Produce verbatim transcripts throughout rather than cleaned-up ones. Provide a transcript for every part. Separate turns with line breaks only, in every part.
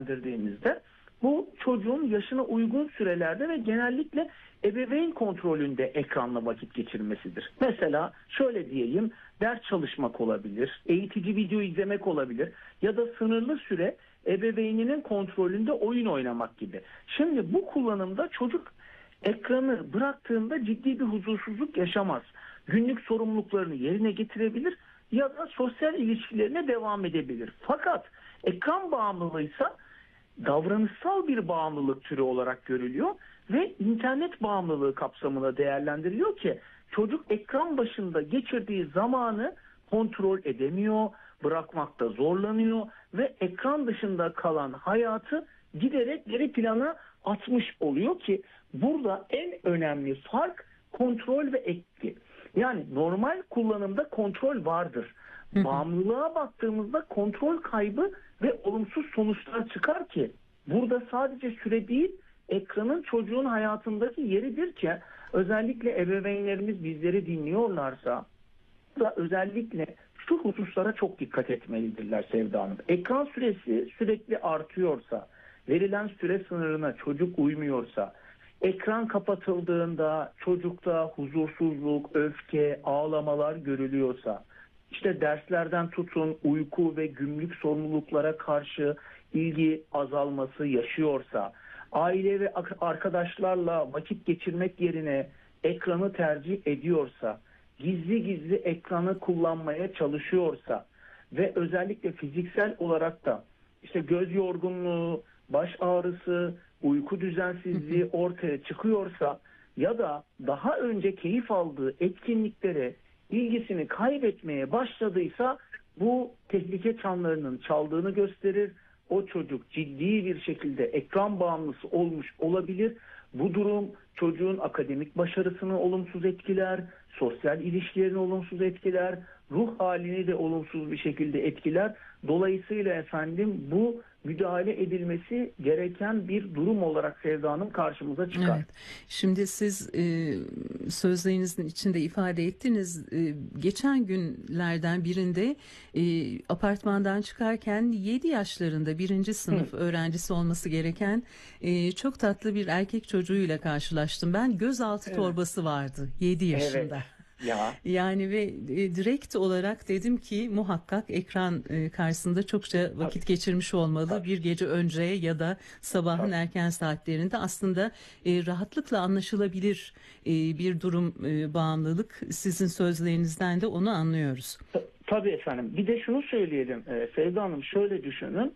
değerlendirdiğimizde bu çocuğun yaşına uygun sürelerde ve genellikle ebeveyn kontrolünde ekranla vakit geçirmesidir. Mesela şöyle diyeyim, ders çalışmak olabilir, eğitici video izlemek olabilir ya da sınırlı süre ebeveyninin kontrolünde oyun oynamak gibi. Şimdi bu kullanımda çocuk ekranı bıraktığında ciddi bir huzursuzluk yaşamaz. Günlük sorumluluklarını yerine getirebilir ya da sosyal ilişkilerine devam edebilir. Fakat ekran bağımlılığıysa davranışsal bir bağımlılık türü olarak görülüyor ve internet bağımlılığı kapsamına değerlendiriliyor ki çocuk ekran başında geçirdiği zamanı kontrol edemiyor, bırakmakta zorlanıyor ve ekran dışında kalan hayatı giderek geri plana atmış oluyor ki burada en önemli fark kontrol ve etki. Yani normal kullanımda kontrol vardır. Bağımlılığa baktığımızda kontrol kaybı ve olumsuz sonuçlar çıkar ki burada sadece süre değil, ekranın çocuğun hayatındaki yeridir ki özellikle ebeveynlerimiz bizleri dinliyorlarsa da özellikle şu hususlara çok dikkat etmelidirler Sevda Hanım. Ekran süresi sürekli artıyorsa, verilen süre sınırına çocuk uymuyorsa, ekran kapatıldığında çocukta huzursuzluk, öfke, ağlamalar görülüyorsa, işte derslerden tutun uyku ve günlük sorumluluklara karşı ilgi azalması yaşıyorsa, aile ve arkadaşlarla vakit geçirmek yerine ekranı tercih ediyorsa, gizli gizli ekranı kullanmaya çalışıyorsa ve özellikle fiziksel olarak da işte göz yorgunluğu, baş ağrısı, uyku düzensizliği ortaya çıkıyorsa ya da daha önce keyif aldığı etkinliklere ilgisini kaybetmeye başladıysa bu tehlike çanlarının çaldığını gösterir. O çocuk ciddi bir şekilde ekran bağımlısı olmuş olabilir. Bu durum çocuğun akademik başarısını olumsuz etkiler, sosyal ilişkilerini olumsuz etkiler, ruh halini de olumsuz bir şekilde etkiler. Dolayısıyla efendim bu müdahale edilmesi gereken bir durum olarak Sevda Hanım karşımıza çıkar.
Evet. Şimdi siz e, sözlerinizin içinde ifade ettiniz. E, geçen günlerden birinde e, apartmandan çıkarken yedi yaşlarında birinci sınıf Hı. öğrencisi olması gereken e, çok tatlı bir erkek çocuğuyla karşılaştım. Ben gözaltı evet. torbası vardı yedi yaşında.
Evet. Ya.
Yani ve e, direkt olarak dedim ki muhakkak ekran e, karşısında çokça vakit Tabii. geçirmiş olmalı. Tabii. Bir gece önce ya da sabahın Tabii. erken saatlerinde aslında e, rahatlıkla anlaşılabilir e, bir durum e, bağımlılık. Sizin sözlerinizden de onu anlıyoruz.
Tabii efendim. Bir de şunu söyleyelim e, Sevda Hanım, şöyle düşünün.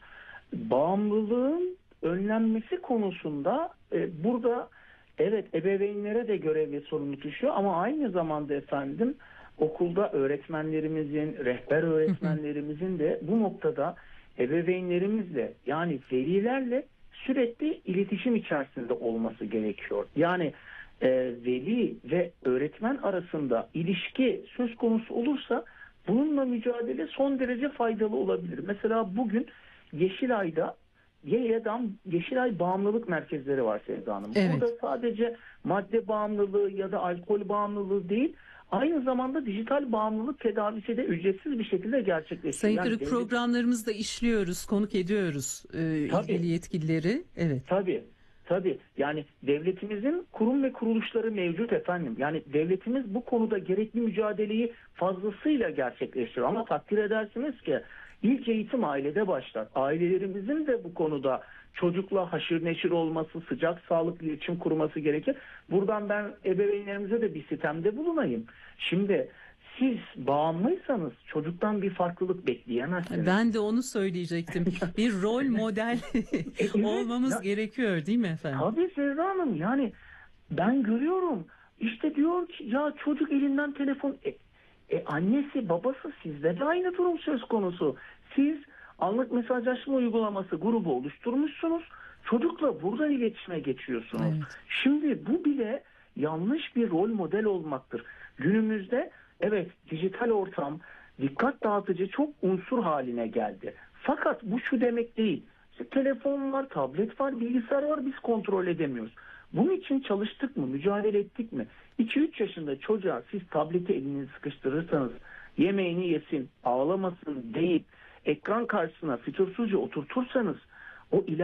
Bağımlılığın önlenmesi konusunda e, burada evet ebeveynlere de görev ve sorumluluk düşüyor ama aynı zamanda efendim okulda öğretmenlerimizin, rehber öğretmenlerimizin de bu noktada ebeveynlerimizle yani velilerle sürekli iletişim içerisinde olması gerekiyor. Yani e, veli ve öğretmen arasında ilişki söz konusu olursa bununla mücadele son derece faydalı olabilir. Mesela bugün Yeşilay'da Yeşilay, Yeşilay bağımlılık merkezleri var Sevda Hanım.
Evet.
Burada sadece madde bağımlılığı ya da alkol bağımlılığı değil, aynı zamanda dijital bağımlılık tedavisi de ücretsiz bir şekilde gerçekleşiyor.
Sayın
yani
Kırık
devlet...
programlarımızda işliyoruz, konuk ediyoruz e, ilgili yetkilileri. Evet.
Tabii. Tabii. Yani devletimizin kurum ve kuruluşları mevcut efendim. Yani devletimiz bu konuda gerekli mücadeleyi fazlasıyla gerçekleştiriyor. Ama takdir edersiniz ki İlk eğitim ailede başlar. Ailelerimizin de bu konuda çocukla haşır neşir olması, sıcak sağlıklı iletişim kurması gerekir. Buradan ben ebeveynlerimize de bir sitemde bulunayım. Şimdi siz bağımlıysanız çocuktan bir farklılık bekleyemezsiniz.
Ben de onu söyleyecektim. Bir rol model evet, olmamız ya, gerekiyor değil mi efendim?
Tabii Sevda Hanım, yani ben görüyorum. İşte diyor ki ya çocuk elinden telefon... E, E annesi babası sizde de aynı durum söz konusu. Siz anlık mesajlaşma uygulaması grubu oluşturmuşsunuz. Çocukla buradan iletişime geçiyorsunuz. Evet. Şimdi bu bile yanlış bir rol model olmaktır. Günümüzde evet dijital ortam dikkat dağıtıcı çok unsur haline geldi. Fakat bu şu demek değil. İşte telefon var, tablet var, bilgisayar var, biz kontrol edemiyoruz. Bunun için çalıştık mı, mücadele ettik mi? iki üç yaşında çocuğa siz tableti elini sıkıştırırsanız, yemeğini yesin, ağlamasın deyip ekran karşısına fütursuzca oturtursanız O